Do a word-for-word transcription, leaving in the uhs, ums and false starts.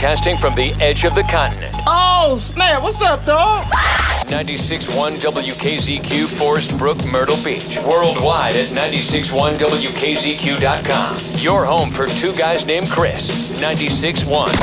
Broadcasting from the edge of the continent. Oh, snap. What's up, dog? ninety-six point one W K Z Q, Forest Brook, Myrtle Beach. Worldwide at ninety-six point one W K Z Q dot com. Your home for two guys named Chris. ninety-six point one